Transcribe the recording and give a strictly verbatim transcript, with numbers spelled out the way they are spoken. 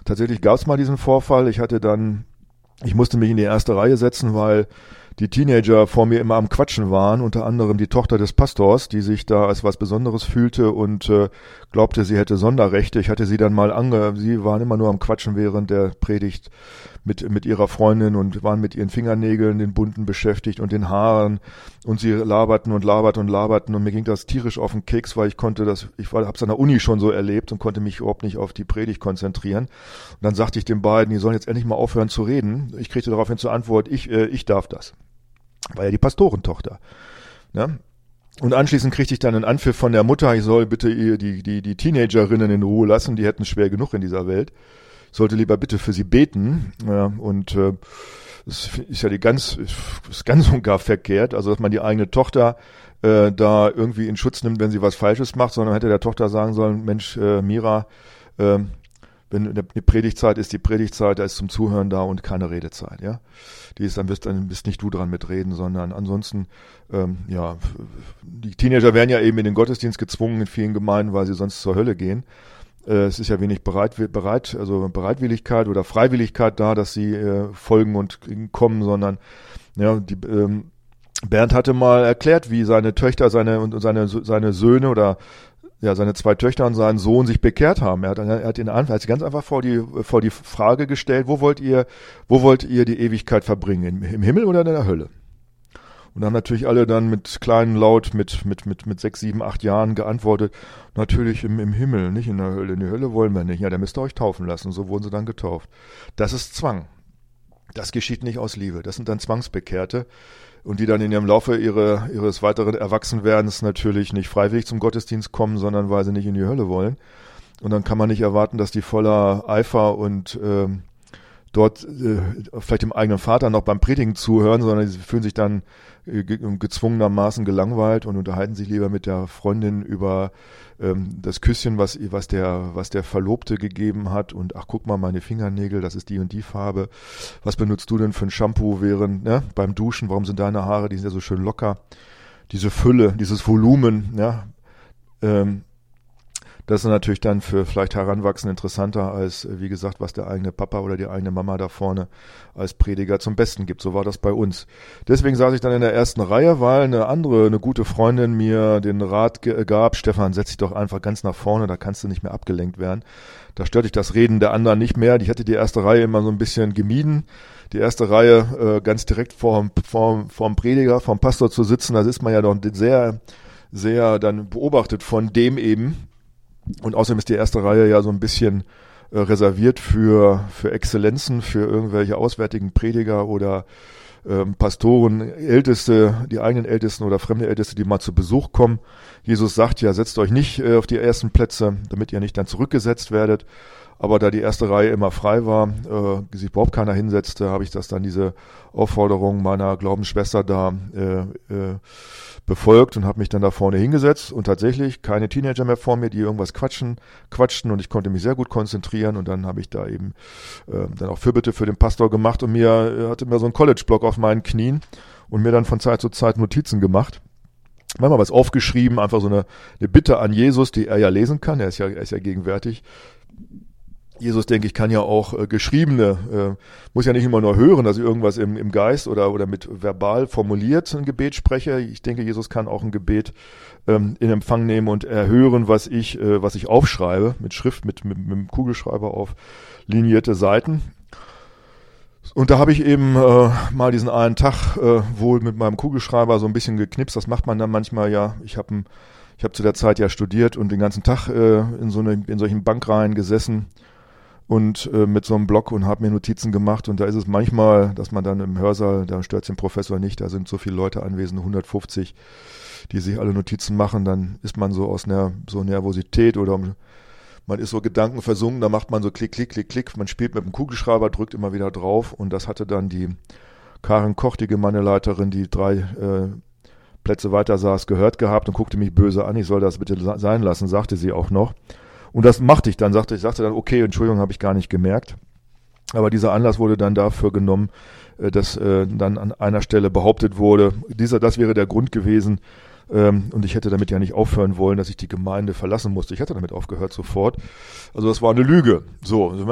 tatsächlich gab es mal diesen Vorfall. Ich hatte dann, ich musste mich in die erste Reihe setzen, weil die Teenager vor mir immer am Quatschen waren, unter anderem die Tochter des Pastors, die sich da als was Besonderes fühlte und äh, glaubte, sie hätte Sonderrechte. Ich hatte sie dann mal ange... Sie waren immer nur am Quatschen während der Predigt mit mit ihrer Freundin und waren mit ihren Fingernägeln, den bunten beschäftigt und den Haaren und sie laberten und laberten und laberten und mir ging das tierisch auf den Keks, weil ich konnte das, ich habe es an der Uni schon so erlebt und konnte mich überhaupt nicht auf die Predigt konzentrieren. Und dann sagte ich den beiden, die sollen jetzt endlich mal aufhören zu reden. Ich kriegte daraufhin zur Antwort, ich äh, ich darf das. War ja die Pastorentochter. Ne? Und anschließend kriegte ich dann einen Anpfiff von der Mutter, ich soll bitte ihr die, die, die Teenagerinnen in Ruhe lassen, die hätten es schwer genug in dieser Welt. Ich sollte lieber bitte für sie beten. Ja, und äh, das ist ja die ganz, ist ganz und gar verkehrt, also dass man die eigene Tochter äh, da irgendwie in Schutz nimmt, wenn sie was Falsches macht, sondern hätte der Tochter sagen sollen, Mensch, äh, Mira, äh, wenn die Predigtzeit ist, die Predigtzeit, da ist zum Zuhören da und keine Redezeit, ja. Die ist dann bist dann bist nicht du dran mit reden, sondern ansonsten, ähm, ja, die Teenager werden ja eben in den Gottesdienst gezwungen in vielen Gemeinden, weil sie sonst zur Hölle gehen. Äh, es ist ja wenig bereit, bereit, also Bereitwilligkeit oder Freiwilligkeit da, dass sie äh, folgen und kommen, sondern ja, die ähm, Bernd hatte mal erklärt, wie seine Töchter, seine und seine seine Söhne oder ja, seine zwei Töchter und sein Sohn sich bekehrt haben. Er hat, er hat ihn ganz einfach vor die, vor die Frage gestellt, wo wollt ihr, wo wollt ihr die Ewigkeit verbringen? Im, im Himmel oder in der Hölle? Und dann haben natürlich alle dann mit kleinen Laut, mit, mit, mit, mit sechs, sieben, acht Jahren geantwortet, natürlich im, im Himmel, nicht in der Hölle. In die Hölle wollen wir nicht. Ja, dann müsst ihr euch taufen lassen. So wurden sie dann getauft. Das ist Zwang. Das geschieht nicht aus Liebe. Das sind dann Zwangsbekehrte. Und die dann in ihrem Laufe ihre, ihres weiteren Erwachsenwerdens natürlich nicht freiwillig zum Gottesdienst kommen, sondern weil sie nicht in die Hölle wollen. Und dann kann man nicht erwarten, dass die voller Eifer und ähm, dort äh, vielleicht dem eigenen Vater noch beim Predigen zuhören, sondern sie fühlen sich dann äh, gezwungenermaßen gelangweilt und unterhalten sich lieber mit der Freundin über ähm, das Küsschen, was was der was der Verlobte gegeben hat und ach guck mal, meine Fingernägel, das ist die und die Farbe. Was benutzt du denn für ein Shampoo während ne, beim Duschen? Warum sind deine Haare, die sind ja so schön locker? Diese Fülle, dieses Volumen, ja. Ähm, Das ist natürlich dann für vielleicht Heranwachsende interessanter als, wie gesagt, was der eigene Papa oder die eigene Mama da vorne als Prediger zum Besten gibt. So war das bei uns. Deswegen saß ich dann in der ersten Reihe, weil eine andere, eine gute Freundin mir den Rat ge- gab, Stefan, setz dich doch einfach ganz nach vorne, da kannst du nicht mehr abgelenkt werden. Da stört dich das Reden der anderen nicht mehr. Ich hatte die erste Reihe immer so ein bisschen gemieden. Die erste Reihe äh, ganz direkt vorm, vorm, vorm Prediger, vorm Pastor zu sitzen, das ist man ja doch sehr, sehr dann beobachtet von dem eben. Und außerdem ist die erste Reihe ja so ein bisschen äh, reserviert für für Exzellenzen, für irgendwelche auswärtigen Prediger oder ähm, Pastoren, Älteste, die eigenen Ältesten oder fremde Älteste, die mal zu Besuch kommen. Jesus sagt ja, setzt euch nicht äh, auf die ersten Plätze, damit ihr nicht dann zurückgesetzt werdet. Aber da die erste Reihe immer frei war, äh, sich überhaupt keiner hinsetzte, habe ich das dann diese Aufforderung meiner Glaubensschwester da äh, äh, befolgt und habe mich dann da vorne hingesetzt und tatsächlich keine Teenager mehr vor mir, die irgendwas quatschen, quatschten und ich konnte mich sehr gut konzentrieren und dann habe ich da eben äh, dann auch Fürbitte für den Pastor gemacht und mir äh, hatte mir so einen College-Block auf meinen Knien und mir dann von Zeit zu Zeit Notizen gemacht. Manchmal was aufgeschrieben, einfach so eine, eine Bitte an Jesus, die er ja lesen kann, er ist ja, er ist ja gegenwärtig. Jesus, denke ich, kann ja auch äh, geschriebene, äh, muss ja nicht immer nur hören, dass ich irgendwas im, im Geist oder, oder mit verbal formuliert ein Gebet spreche. Ich denke, Jesus kann auch ein Gebet ähm, in Empfang nehmen und erhören, was ich, äh, was ich aufschreibe, mit Schrift, mit, mit, mit dem Kugelschreiber auf linierte Seiten. Und da habe ich eben äh, mal diesen einen Tag äh, wohl mit meinem Kugelschreiber so ein bisschen geknipst. Das macht man dann manchmal ja. Ich habe ein, ich habe zu der Zeit ja studiert und den ganzen Tag äh, in so eine, in solchen Bankreihen gesessen und äh, mit so einem Block und habe mir Notizen gemacht und da ist es manchmal, dass man dann im Hörsaal, da stört es den Professor nicht, da sind so viele Leute anwesend, hundertfünfzig, die sich alle Notizen machen, dann ist man so aus einer so Nervosität oder man ist so gedankenversunken, da macht man so klick, klick, klick, klick, man spielt mit dem Kugelschreiber, drückt immer wieder drauf und das hatte dann die Karin Koch, die Gemeindeleiterin, die drei äh, Plätze weiter saß, gehört gehabt und guckte mich böse an, ich soll das bitte sein lassen, sagte sie auch noch. Und das machte ich dann, sagte ich, sagte dann, okay, Entschuldigung, habe ich gar nicht gemerkt. Aber dieser Anlass wurde dann dafür genommen, dass äh, dann an einer Stelle behauptet wurde, dieser, das wäre der Grund gewesen, ähm, und ich hätte damit ja nicht aufhören wollen, dass ich die Gemeinde verlassen musste. Ich hatte damit aufgehört sofort. Also das war eine Lüge. So,